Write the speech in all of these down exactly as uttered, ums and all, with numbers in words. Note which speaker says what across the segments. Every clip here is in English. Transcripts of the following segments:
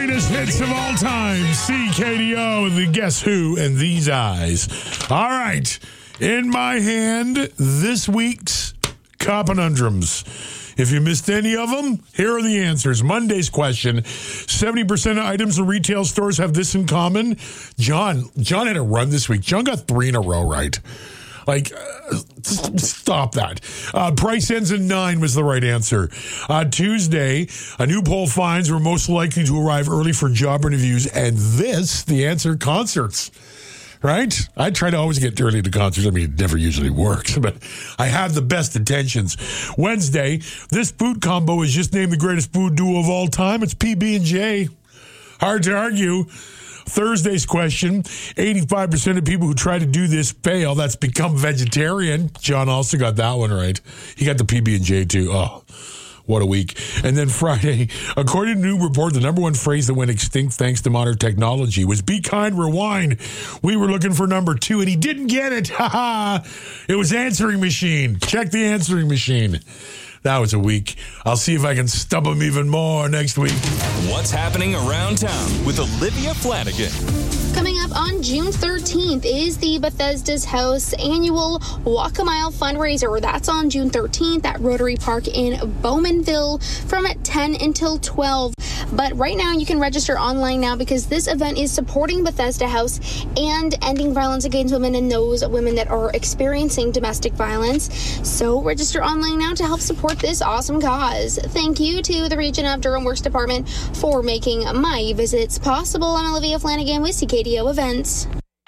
Speaker 1: greatest hits of all time. C K D O, the Guess Who, and These Eyes. All right. In my hand, this week's Conundrums. If you missed any of them, here are the answers. Monday's question. seventy percent of items in retail stores have this in common. John, John had a run this week. John got three in a row right. Like, uh, stop that. Uh, price ends in nine was the right answer. On Tuesday, a new poll finds we're most likely to arrive early for job interviews. And this, the answer, concerts. Right? I try to always get early to concerts. I mean, it never usually works, but I have the best intentions. Wednesday, this food combo is just named the greatest food duo of all time. It's P B and J. Hard to argue. Thursday's question, eighty-five percent of people who try to do this fail. That's become vegetarian. John also got that one right. He got the P B and J too. Oh, what a week. And then Friday, according to a new report, the number one phrase that went extinct thanks to modern technology was be kind, rewind. We were looking for number two, and he didn't get it. Ha ha. It was answering machine. Check the answering machine. That was a week. I'll see if I can stub them even more next week.
Speaker 2: What's happening around town with Olivia Flanagan?
Speaker 3: Coming up on June thirteenth is the Bethesda's House annual Walk a Mile fundraiser. That's on June thirteenth at Rotary Park in Bowmanville from ten until twelve. But right now you can register online now because this event is supporting Bethesda House and ending violence against women and those women that are experiencing domestic violence. So register online now to help support this awesome cause. Thank you to the Region of Durham Works Department for making my visits possible. I'm Olivia Flanagan with C K D O Events.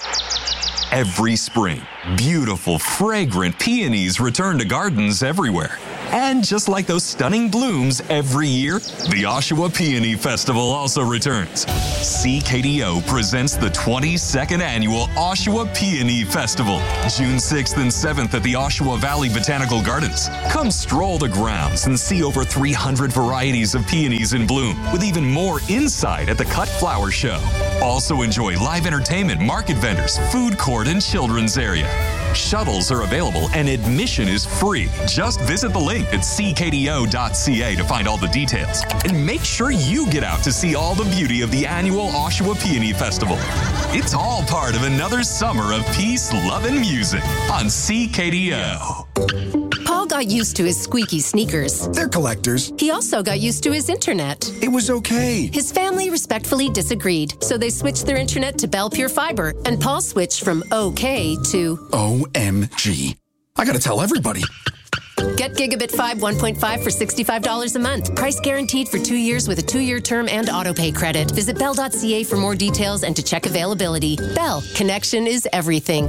Speaker 2: Every spring, beautiful, fragrant peonies return to gardens everywhere. And just like those stunning blooms every year, the Oshawa Peony Festival also returns. C K D O presents the twenty-second Annual Oshawa Peony Festival, June sixth and seventh at the Oshawa Valley Botanical Gardens. Come stroll the grounds and see over three hundred varieties of peonies in bloom, with even more inside at the Cut Flower Show. Also enjoy live entertainment, market vendors, food court, and children's area. Shuttles are available and admission is free. Just visit the link at c k d o dot c a to find all the details. And make sure you get out to see all the beauty of the annual Oshawa Peony Festival. It's all part of another summer of peace, love, and music on C K D O.
Speaker 4: Paul got used to his squeaky sneakers.
Speaker 5: They're collectors.
Speaker 4: He also got used to his internet.
Speaker 5: It was okay.
Speaker 4: His family respectfully disagreed, so they switched their internet to Bell Pure Fiber, and Paul switched from okay to
Speaker 5: O M G. I gotta tell everybody.
Speaker 4: Get Gigabit five one point five for sixty-five dollars a month. Price guaranteed for two years with a two-year term and autopay credit. Visit bell dot c a for more details and to check availability. Bell, connection is everything.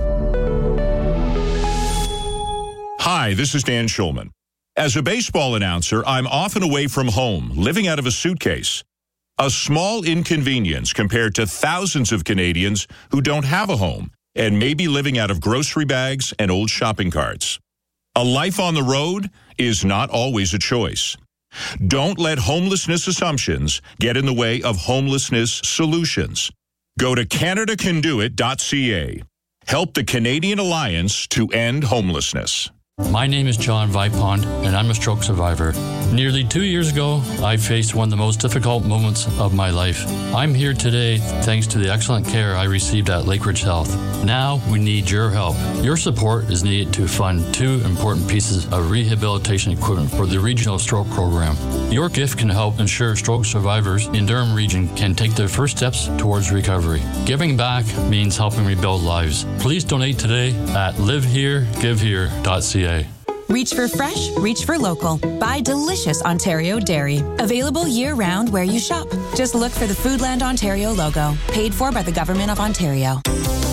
Speaker 6: Hi, this is Dan Schulman. As a baseball announcer, I'm often away from home, living out of a suitcase. A small inconvenience compared to thousands of Canadians who don't have a home and may be living out of grocery bags and old shopping carts. A life on the road is not always a choice. Don't let homelessness assumptions get in the way of homelessness solutions. Go to canada can do it dot c a. Help the Canadian Alliance to End Homelessness.
Speaker 7: My name is John Vipond, and I'm a stroke survivor. Nearly two years ago, I faced one of the most difficult moments of my life. I'm here today thanks to the excellent care I received at Lakeridge Health. Now we need your help. Your support is needed to fund two important pieces of rehabilitation equipment for the Regional Stroke Program. Your gift can help ensure stroke survivors in Durham Region can take their first steps towards recovery. Giving back means helping rebuild lives. Please donate today at live here give here dot c a.
Speaker 8: Reach for fresh, reach for local. Buy delicious Ontario dairy. Available year-round where you shop. Just look for the Foodland Ontario logo. Paid for by the Government of Ontario.